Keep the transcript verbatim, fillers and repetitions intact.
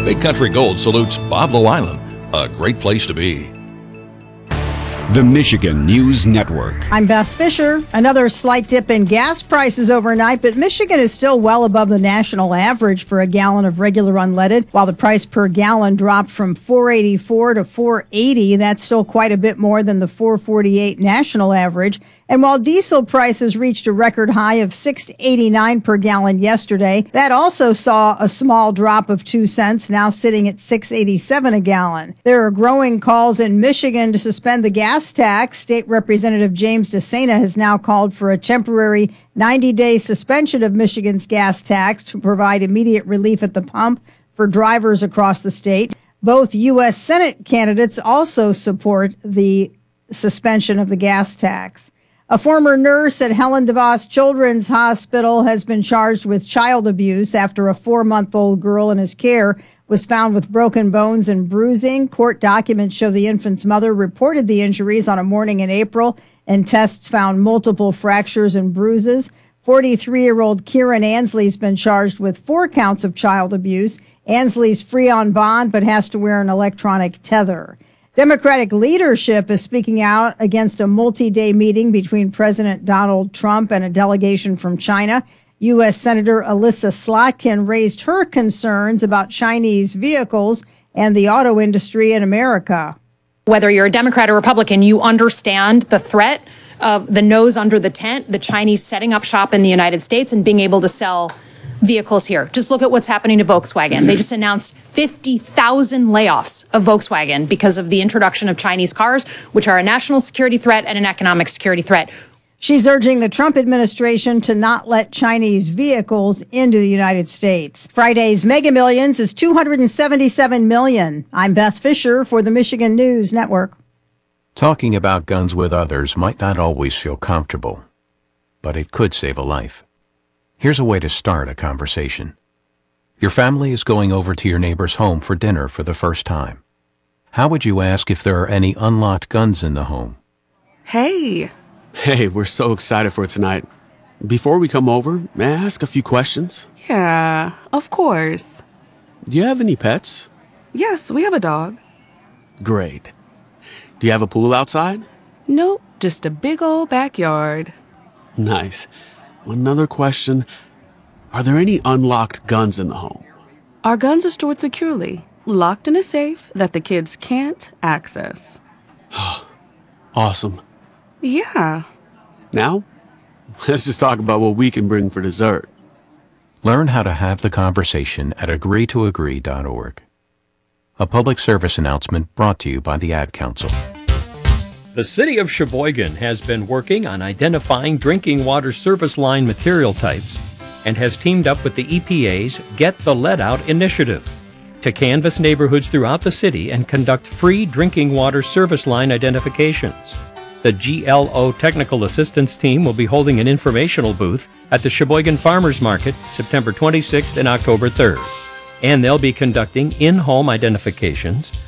Big Country Gold salutes Boblo Island, a great place to be. The Michigan News Network. I'm Beth Fisher. Another slight dip in gas prices overnight, but Michigan is still well above the national average for a gallon of regular unleaded. While the price per gallon dropped from four eighty-four to four eighty, that's still quite a bit more than the four forty-eight national average. And while diesel prices reached a record high of six eighty-nine per gallon yesterday, that also saw a small drop of two cents, now sitting at six eighty-seven a gallon. There are growing calls in Michigan to suspend the gas tax. State Representative James DeSena has now called for a temporary ninety-day suspension of Michigan's gas tax to provide immediate relief at the pump for drivers across the state. Both U S Senate candidates also support the suspension of the gas tax. A former nurse at Helen DeVos Children's Hospital has been charged with child abuse after a four-month-old girl in his care was found with broken bones and bruising. Court documents show the infant's mother reported the injuries on a morning in April, and tests found multiple fractures and bruises. forty-three-year-old Kieran Ansley's been charged with four counts of child abuse. Ansley's free on bond but has to wear an electronic tether. Democratic leadership is speaking out against a multi-day meeting between President Donald Trump and a delegation from China. U S. Senator Alyssa Slotkin raised her concerns about Chinese vehicles and the auto industry in America. Whether you're a Democrat or Republican, you understand the threat of the nose under the tent, the Chinese setting up shop in the United States and being able to sell vehicles here. Just look at what's happening to Volkswagen. They just announced fifty thousand layoffs of Volkswagen because of the introduction of Chinese cars, which are a national security threat and an economic security threat. She's urging the Trump administration to not let Chinese vehicles into the United States. Friday's Mega Millions is two hundred seventy-seven million dollars. I'm Beth Fisher for the Michigan News Network. Talking about guns with others might not always feel comfortable, but it could save a life. Here's a way to start a conversation. Your family is going over to your neighbor's home for dinner for the first time. How would you ask if there are any unlocked guns in the home? Hey. Hey, we're so excited for tonight. Before we come over, may I ask a few questions? Yeah, of course. Do you have any pets? Yes, we have a dog. Great. Do you have a pool outside? Nope, just a big old backyard. Nice. Another question. Are there any unlocked guns in the home? Our guns are stored securely, locked in a safe that the kids can't access. Awesome. Yeah. Now, let's just talk about what we can bring for dessert. Learn how to have the conversation at agree to agree dot org. A public service announcement brought to you by the Ad Council. The City of Sheboygan has been working on identifying drinking water service line material types and has teamed up with the E P A's Get the Lead Out initiative to canvass neighborhoods throughout the city and conduct free drinking water service line identifications. The G L O Technical Assistance Team will be holding an informational booth at the Sheboygan Farmers Market September twenty-sixth and October third, and they'll be conducting in-home identifications